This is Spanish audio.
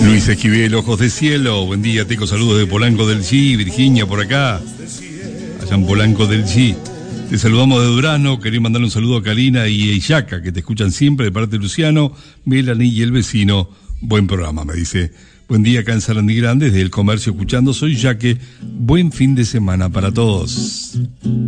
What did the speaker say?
Luis Esquivel, Ojos de Cielo. Buen día, Teco. Saludos de Polanco del G. Virginia, por acá. Allá en Polanco del G. Te saludamos de Durazno. Quería mandarle un saludo a Karina y Eyaka, que te escuchan siempre de parte de Luciano, Melanie y el vecino. Buen programa, me dice. Buen día acá en Sarandí Grande, desde el comercio escuchando. Soy Yaque. Buen fin de semana para todos.